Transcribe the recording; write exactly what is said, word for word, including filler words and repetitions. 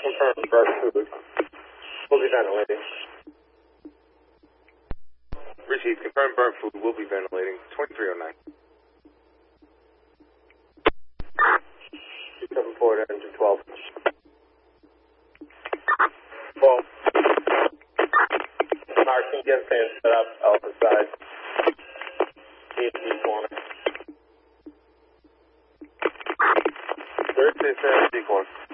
confirm burnt food. We'll be ventilating. Received. Confirm burnt food. Will be ventilating. twenty-three oh nine. two seven four to engine twelve. twelve. Mark, can you get fan set up? Alpha side. E S P corner. Thursday, Saturday, corner.